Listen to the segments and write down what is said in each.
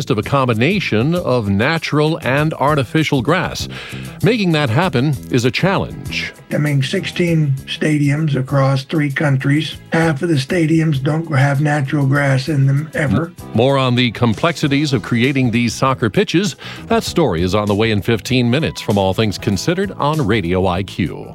consist of a combination of natural and artificial grass. Making that happen is a challenge. 16 stadiums across 3 countries. Half of the stadiums don't have natural grass in them ever. More on the complexities of creating these soccer pitches. That story is on the way in 15 minutes from All Things Considered on Radio IQ.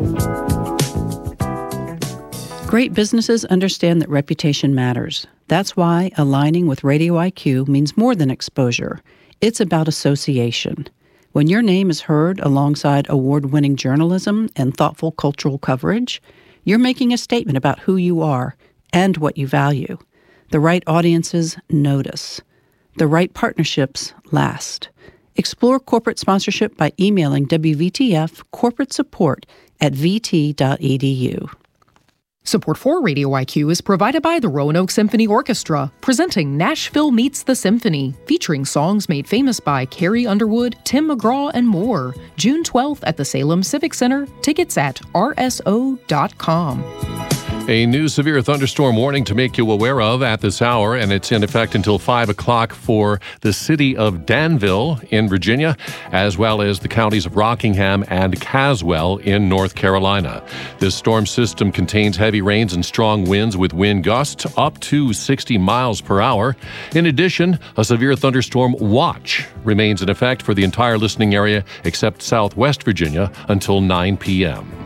Great businesses understand that reputation matters. That's why aligning with Radio IQ means more than exposure. It's about association. When your name is heard alongside award-winning journalism and thoughtful cultural coverage, you're making a statement about who you are and what you value. The right audiences notice. The right partnerships last. Explore corporate sponsorship by emailing WVTF corporate support at vt.edu. Support for Radio IQ is provided by the Roanoke Symphony Orchestra, presenting Nashville Meets the Symphony, featuring songs made famous by Carrie Underwood, Tim McGraw, and more. June 12th at the Salem Civic Center. Tickets at rso.com. A new severe thunderstorm warning to make you aware of at this hour, and it's in effect until 5 o'clock for the city of Danville in Virginia, as well as the counties of Rockingham and Caswell in North Carolina. This storm system contains heavy rains and strong winds with wind gusts up to 60 miles per hour. In addition, a severe thunderstorm watch remains in effect for the entire listening area except Southwest Virginia until 9 p.m.